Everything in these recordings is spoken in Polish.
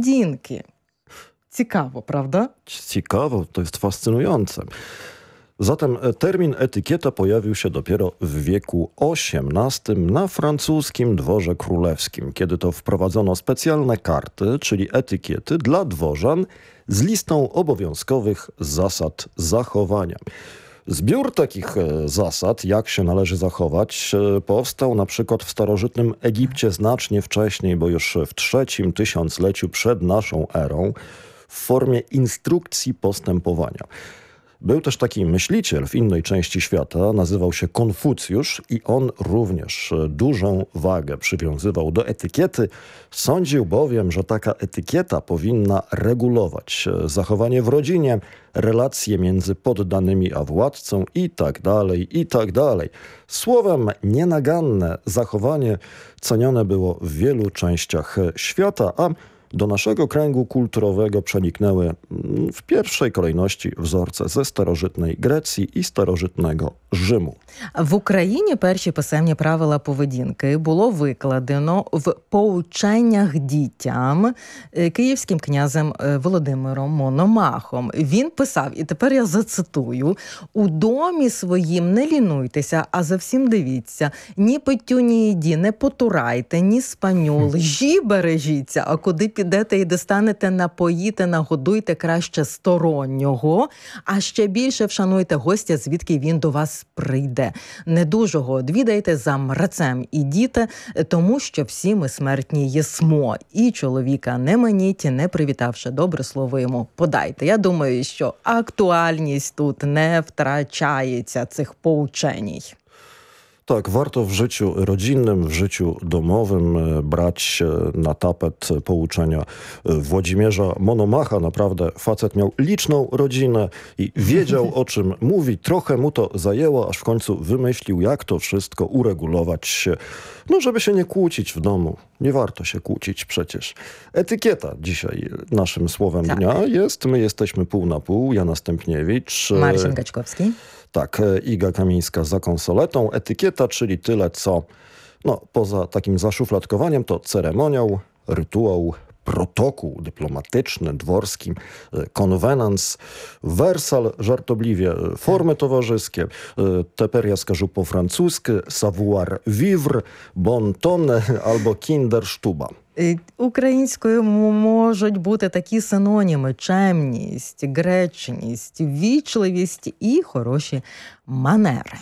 поведінки. Цікаво, правda? Ciekawe, to jest fascynujące. Zatem termin etykieta pojawił się dopiero w wieku XVIII na francuskim dworze królewskim, kiedy to wprowadzono specjalne karty, czyli etykiety dla dworzan z listą obowiązkowych zasad zachowania. Zbiór takich zasad, jak się należy zachować, powstał na przykład w starożytnym Egipcie znacznie wcześniej, bo już w III tysiącleciu przed naszą erą, w formie instrukcji postępowania. Był też taki myśliciel w innej części świata, nazywał się Konfucjusz i on również dużą wagę przywiązywał do etykiety. Sądził bowiem, że taka etykieta powinna regulować zachowanie w rodzinie, relacje między poddanymi a władcą i tak dalej, i tak dalej. Słowem, nienaganne zachowanie cenione było w wielu częściach świata, a do naszego kręgu kulturowego przeniknęły w pierwszej kolejności wzorce ze starożytnej Grecji і starożytnego Rzymu. В Україні перші писемні правила поведінки було викладено в «Поученнях дітям» київським князем Володимиром Мономахом. Він писав, і тепер я зацитую: «У домі своїм не лінуйтеся, а за всім дивіться. Ні питтю, ні їді не потурайте, ні спаню, лжі бережіться, а куди підете і достанете, напоїте, нагодуйте краще стороннього, а ще більше вшануйте гостя, звідки він до вас прийде. Недужого одвідайте, за мрацем ідіте, тому що всі ми смертні єсмо. І чоловіка не маніть, не привітавши, добре слово йому подайте». Я думаю, що актуальність тут не втрачається цих поученій. Tak, warto w życiu rodzinnym, w życiu domowym brać na tapet pouczenia Włodzimierza Monomacha. Naprawdę facet miał liczną rodzinę i wiedział, o czym mówi. Trochę mu to zajęło, aż w końcu wymyślił, jak to wszystko uregulować, no żeby się nie kłócić w domu. Nie warto się kłócić przecież. Etykieta dzisiaj naszym słowem dnia jest. My jesteśmy pół na pół. Jana Stępniewicz. Marcin Gaćkowski. Tak, Iga Kamińska za konsoletą. Etykieta, czyli tyle, co poza takim zaszufladkowaniem, to ceremoniał, rytuał, protokół dyplomatyczny, dworski, konwenans, wersal, żartobliwie, formy towarzyskie, teper ja skażu po francusku, savoir vivre, bon ton albo kindersztuba. Українською можуть бути такі синоніми: чемність, гречність, ввічливість і хороші манери.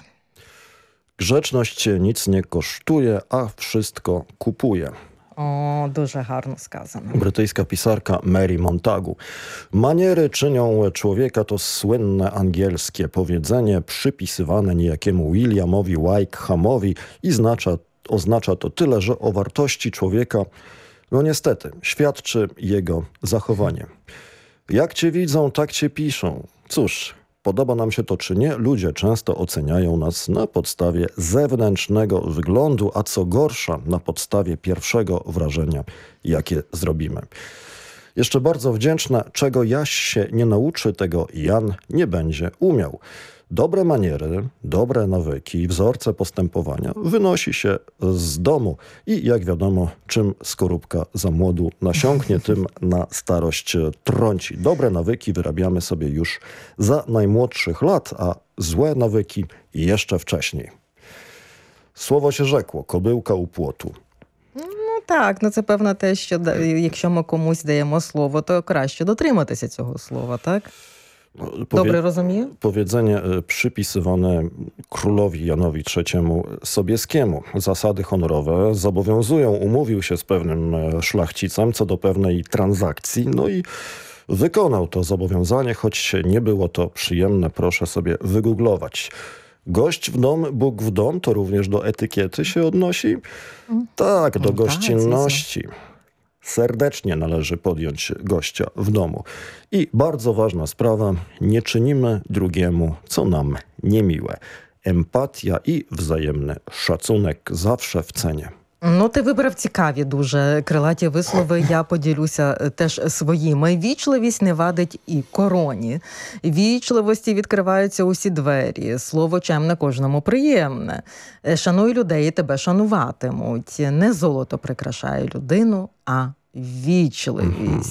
Grzeczność nic nie kosztuje, a wszystko kupuje. О, дуже гарно сказано. Brytyjska pisarka Mary Montagu. Maniery czynią człowieka, to słynne angielskie powiedzenie przypisywane niejakiemu Williamowi Wykehamowi i oznacza to tyle, że o wartości człowieka, no niestety, świadczy jego zachowanie. Jak cię widzą, tak cię piszą. Cóż, podoba nam się to czy nie, ludzie często oceniają nas na podstawie zewnętrznego wyglądu, a co gorsza, na podstawie pierwszego wrażenia, jakie zrobimy. Jeszcze bardzo wdzięczna, czego Jaś się nie nauczy, tego Jan nie będzie umiał. Dobre maniery, dobre nawyki, wzorce postępowania wynosi się z domu i jak wiadomo, czym skorupka za młodu nasiąknie, tym na starość trąci. Dobre nawyki wyrabiamy sobie już za najmłodszych lat, a złe nawyki jeszcze wcześniej. Słowo się rzekło, kobyłka u płotu. Так, це певно те, що якщо ми комусь даємо слово, то краще дотриматися цього слова, так? Dobrze rozumiem? Powiedzenie przypisywane królowi Janowi III Sobieskiemu. Zasady honorowe zobowiązują, umówił się z pewnym szlachcicem co do pewnej transakcji, no i wykonał to zobowiązanie, choć nie było to przyjemne, proszę sobie wygooglować. Gość w dom, Bóg w dom, to również do etykiety się odnosi? Tak, do gościnności. Serdecznie należy podjąć gościa w domu. I bardzo ważna sprawa, nie czynimy drugiemu, co nam niemiłe. Empatia i wzajemny szacunek zawsze w cenie. Ну, ти вибрав цікаві дуже крилаті вислови, я поділюся теж своїми. Вічливість не вадить і короні. Вічливості відкриваються усі двері. Слово чемне кожному приємне. Шануй людей, і тебе шануватимуть. Не золото прикрашає людину, а вічливість.